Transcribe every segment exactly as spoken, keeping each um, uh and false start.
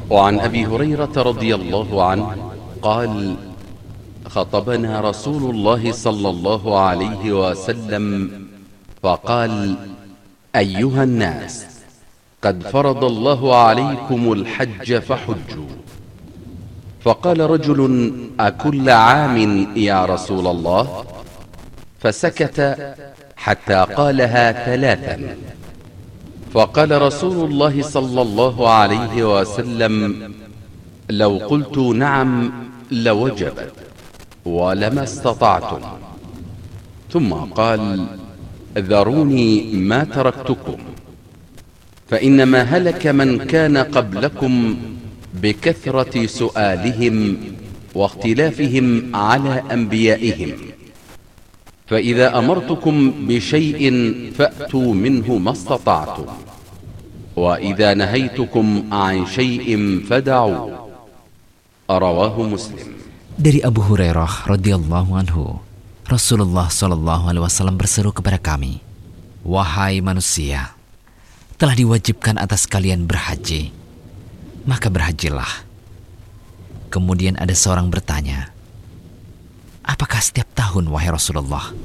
وعن أبي هريرة رضي الله عنه قال خطبنا رسول الله صلى الله عليه وسلم فقال أيها الناس قد فرض الله عليكم الحج فحجوا. فقال رجل أكل عام يا رسول الله؟ فسكت حتى قالها ثلاثا. فقال رسول الله صلى الله عليه وسلم لو قلت نعم لوجبت ولما استطعتم. ثم قال ذروني ما تركتكم فإنما هلك من كان قبلكم بكثرة سؤالهم واختلافهم على أنبيائهم، فإذا أمرتكم بشيء فأتوا منه ما استطعتم، وإذا نهيتكم عن شيء فدعوا. رواه مسلم. Dari Abu Hurairah radhiyallahu anhu, Rasulullah shallallahu alaihi wasallam berseru kepada kami, wahai manusia, telah diwajibkan atas kalian berhaji, maka berhajilah. Kemudian ada seorang bertanya, apakah setiap tahun wahai Rasulullah?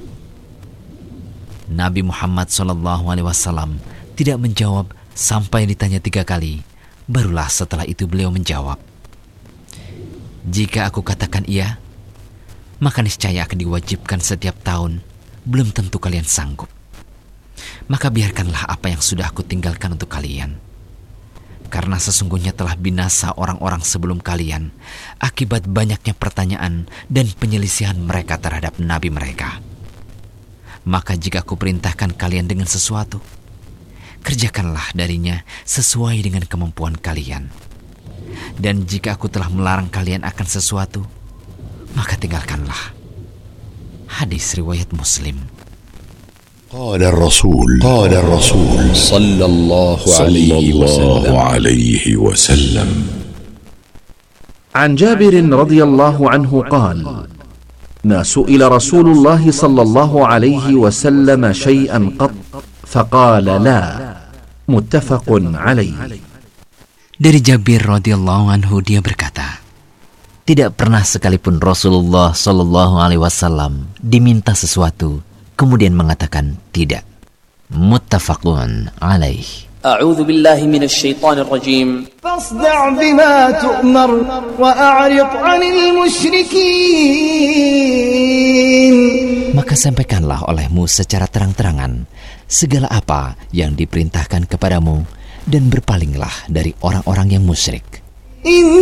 Nabi Muhammad shallallahu alaihi wasallam tidak menjawab sampai ditanya tiga kali. Barulah setelah itu beliau menjawab, jika aku katakan iya, maka niscaya akan diwajibkan setiap tahun. Belum tentu kalian sanggup. Maka biarkanlah apa yang sudah aku tinggalkan untuk kalian. Karena sesungguhnya telah binasa orang-orang sebelum kalian akibat banyaknya pertanyaan dan penyelisihan mereka terhadap nabi mereka. Maka jika aku perintahkan kalian dengan sesuatu, kerjakanlah darinya sesuai dengan kemampuan kalian. Dan jika aku telah melarang kalian akan sesuatu, maka tinggalkanlah. Hadis riwayat Muslim. قال الرسول قال الرسول صلى الله عليه وسلم عليه وسلم عن جابر رضي الله عنه قال ما سئل رسول الله صلى الله عليه وسلم شيئا قط فقال لا. متفق عليه. Dari Jabir radhiyallahu anhu dia berkata, tidak pernah sekalipun Rasulullah shallallahu alaihi wasallam diminta sesuatu kemudian mengatakan tidak. Muttafaqun alaih. A'udzu billahi minasy syaithanir rajim. Fasda' bima tu'mar wa a'rid 'anil musyrikin. Maka sampaikanlah olehmu secara terang-terangan segala apa yang diperintahkan kepadamu dan berpalinglah dari orang-orang yang musyrik.